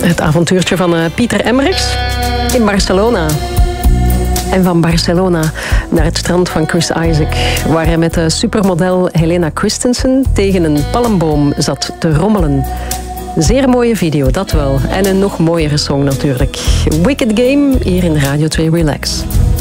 Het avontuurtje van Pieter Emmerichs in Barcelona. En van Barcelona naar het strand van Chris Isaak, waar hij met de supermodel Helena Christensen tegen een palmboom zat te rommelen. Zeer mooie video, dat wel. En een nog mooiere song natuurlijk. Wicked Game, hier in Radio 2 Relax.